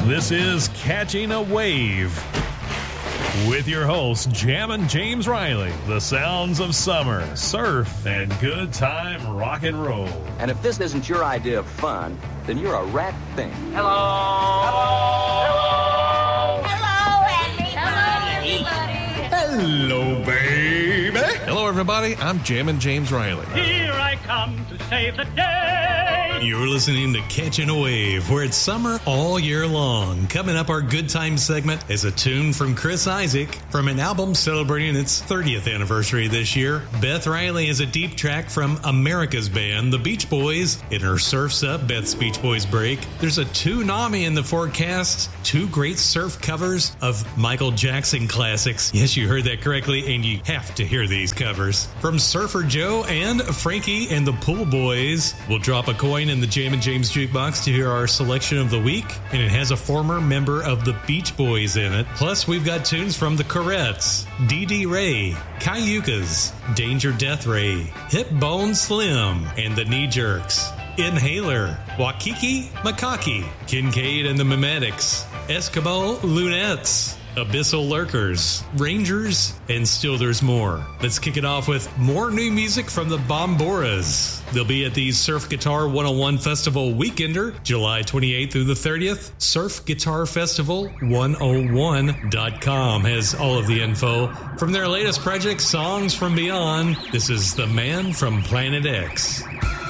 This is Catching a Wave with your hosts, Jammin' James Riley, the sounds of summer, surf, and good time rock and roll. And if this isn't your idea of fun, then you're a rat thing. Hello. Hello. Hello, everybody. Hello, baby. Hello, everybody. I'm Jammin' James Riley. Here I come to save the day. You're listening to Catching a Wave, where it's summer all year long. Coming up, our Good Time segment is a tune from Chris Isaak from an album celebrating its 30th anniversary this year. Beth Riley has a deep track from America's band, the Beach Boys, in her Surf's Up Beth's Beach Boys break. There's a tsunami in the forecast, 2 great surf covers of Michael Jackson classics. Yes, you heard that correctly, and you have to hear these covers. From Surfer Joe and Frankie and the Pool Boys, we'll drop a coin in the Jammin' James Jukebox to hear our selection of the week, and it has a former member of the Beach Boys in it. Plus, we've got tunes from the Corettes, Dee Dee Ray, Cayucas, Danger Death Ray, Hip Bone Slim, and the Knee Jerks, Inhaler, Wakiki Makaki, Kincaid and the Mimetics, Eskimo Lunettes, Abyssal Lurkers, Rangers, and still there's more. Let's kick it off with more new music from the Bomboras. They'll be at the Surf Guitar 101 Festival Weekender, July 28th through the 30th. Surf Guitar Festival 101.com has all of the info. From their latest project, Songs from Beyond, this is The Man from Planet X.